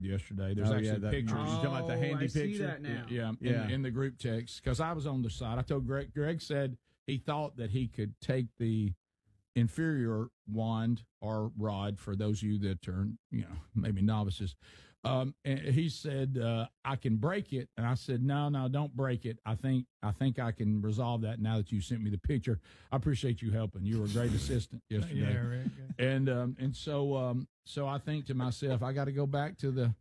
yesterday. There's actually pictures. You're talking about the handy picture? See that now. Yeah, in the group text, because I was on the side. I told Greg. Greg said he thought that he could take the inferior wand or rod, for those of you that are, maybe novices. And he said, I can break it. And I said, no, don't break it. I think I can resolve that now that you sent me the picture. I appreciate you helping. You were a great assistant yesterday. Yeah, Rick. And so I think to myself, I got to go back to the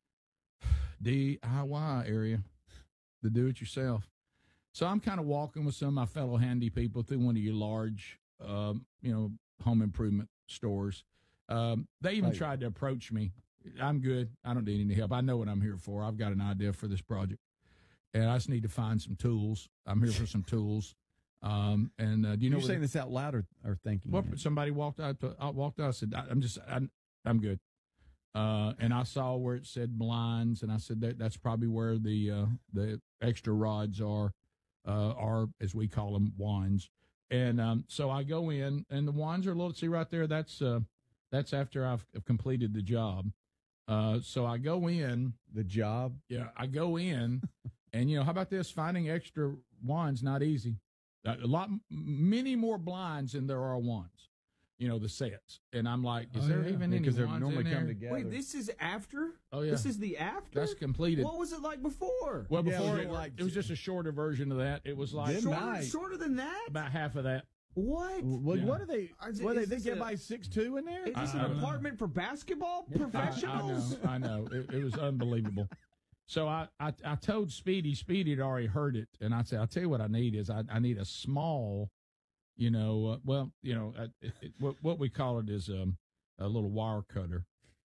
DIY area, the do-it-yourself. So I'm kind of walking with some of my fellow handy people through one of your large, home improvement stores. They even tried to approach me. I'm good. I don't need any help. I know what I'm here for. I've got an idea for this project, and I just need to find some tools. I'm here for some tools. Do you know? You're saying this out loud or thinking? Well, somebody walked out. I said, I'm good. And I saw where it said blinds, and I said that's probably where the extra rods are, as we call them, wands. And so I go in, and the wands are a little. See right there. That's after I've completed the job. So I go in. The job? Yeah, I go in, and, how about this? Finding extra wands, not easy. Many more blinds than there are wands, the sets. And I'm like, is there even any wands they normally in there? come together. Wait, this is after? Oh, yeah. This is the after? That's completed. What was it like before? Well, before it was just a shorter version of that. It was like shorter than that? about half of that. What? What are they? What they think everybody's 6'2" in there? Is this an apartment for basketball professionals? I know. It was unbelievable. So I told Speedy. Speedy had already heard it, and I said, I'll tell you what I need is I need a small, what we call it is a little wire cutter.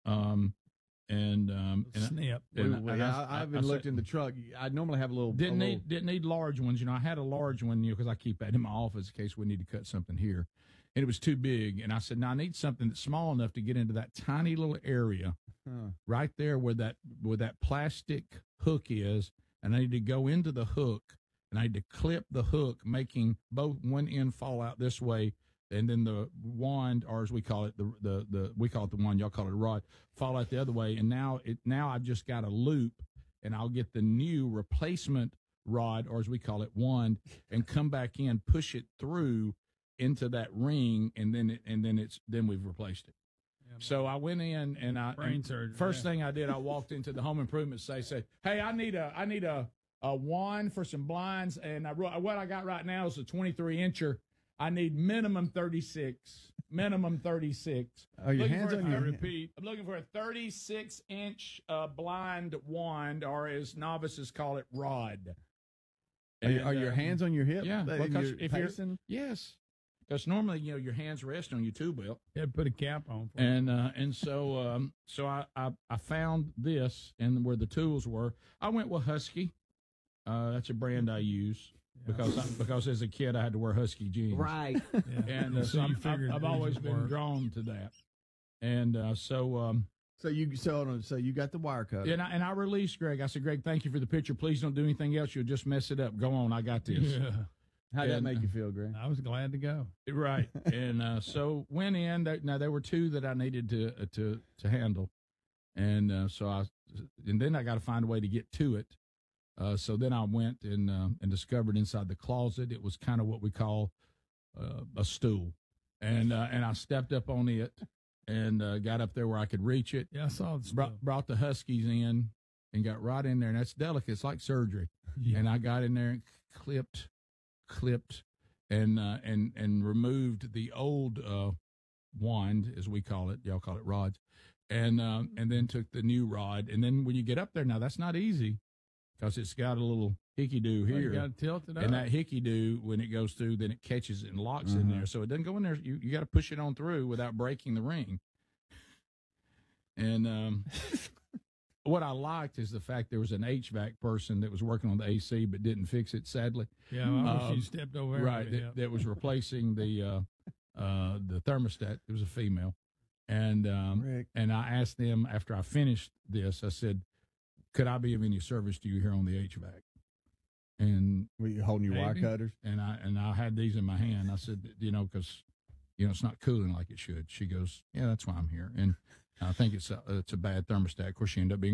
Snip. I haven't looked in the truck. I normally have a little. Didn't need large ones. I had a large one, because I keep that in my office in case we need to cut something here, and it was too big. And I said, no, I need something that's small enough to get into that tiny little area right there where that plastic hook is, and I need to go into the hook, and I need to clip the hook, making both one end fall out this way. And then the wand, or as we call it, we call it the wand, y'all call it a rod, fall out the other way. And now I've just got a loop, and I'll get the new replacement rod, or as we call it, wand, and come back in, push it through into that ring, and then we've replaced it. Yeah, so I went in, and first thing I did, I walked into the home improvement say, hey, I need a wand for some blinds, and what I got right now is a 23-incher. I need minimum 36. Minimum 36. Are your hands on your? Repeat. I'm looking for a 36-inch blind wand, or as novices call it, rod. Are your hands on your hip? Yeah. Because if you're yes. Because normally, your hands rest on your tool belt. Yeah, put a cap on. So I found this, and where the tools were, I went with Husky. That's a brand I use. Because as a kid I had to wear Husky jeans, right? Yeah. And so I've always been drawn to that, and so you got the wire cut, and I released Greg. I said, Greg, thank you for the picture. Please don't do anything else. You'll just mess it up. Go on, I got this. Yeah. How'd that make you feel, Greg? I was glad to go. Right, and so went in. Now there were two that I needed to handle, and then I got to find a way to get to it. So then I went and discovered inside the closet, it was kind of what we call a stool. And I stepped up on it and got up there where I could reach it. Yeah, I saw the brought the Huskies in and got right in there. And that's delicate. It's like surgery. Yeah. And I got in there and clipped and removed the old wand, as we call it. Y'all call it rods. And then took the new rod. And then when you get up there, now that's not easy. Because it's got a little hickey-do here. You got to tilt it up. And that hickey-do, when it goes through, then it catches it and locks in there. So it doesn't go in there. You got to push it on through without breaking the ring. And what I liked is the fact there was an HVAC person that was working on the AC but didn't fix it, sadly. Yeah, I wish you stepped over there. Right, that was replacing the thermostat. It was a female. And I asked them after I finished this, I said, could I be of any service to you here on the HVAC? And were you holding your wire cutters? And I had these in my hand. I said, because it's not cooling like it should. She goes, yeah, that's why I'm here. And I think it's a bad thermostat. Of course, you end up being